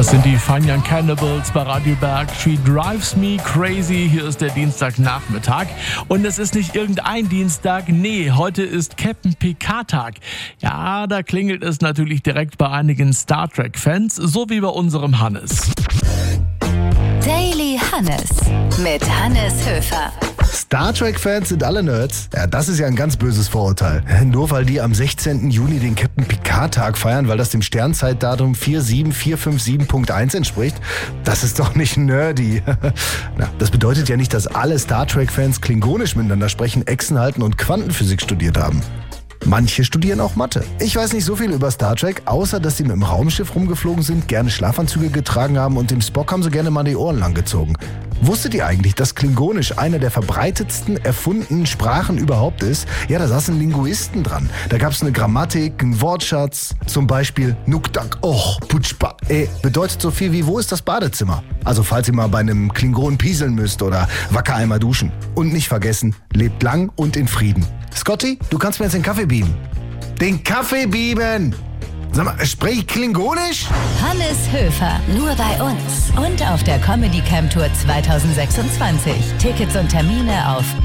Das sind die Fine Young Cannibals bei Radio Berg. She drives me crazy. Hier ist der Dienstagnachmittag. Und es ist nicht irgendein Dienstag. Nee, heute ist Captain Picard-Tag. Ja, da klingelt es natürlich direkt bei einigen Star Trek-Fans, so wie bei unserem Hannes. Daily Hannes mit Hannes Höfer. Star Trek-Fans sind alle Nerds? Ja, das ist ja ein ganz böses Vorurteil. Nur weil die am 16. Juni den Captain Picard-Tag feiern, weil das dem Sternzeitdatum 47457.1 entspricht, das ist doch nicht nerdy. Na, das bedeutet ja nicht, dass alle Star Trek-Fans klingonisch miteinander sprechen, Echsen halten und Quantenphysik studiert haben. Manche studieren auch Mathe. Ich weiß nicht so viel über Star Trek, außer dass sie mit dem Raumschiff rumgeflogen sind, gerne Schlafanzüge getragen haben und dem Spock haben sie gerne mal die Ohren langgezogen. Wusstet ihr eigentlich, dass Klingonisch eine der verbreitetsten erfundenen Sprachen überhaupt ist? Ja, da saßen Linguisten dran. Da gab es eine Grammatik, einen Wortschatz. Zum Beispiel Nuktak och putschpa bedeutet so viel wie wo ist das Badezimmer? Also falls ihr mal bei einem Klingonen pieseln müsst oder wacker einmal duschen. Und nicht vergessen, lebt lang und in Frieden. Scotty, du kannst mir jetzt den Kaffee beamen. Den Kaffee beamen! Sag mal, sprech ich Klingonisch? Hannes Höfer, nur bei uns. Und auf der Comedy Camp Tour 2026. Tickets und Termine auf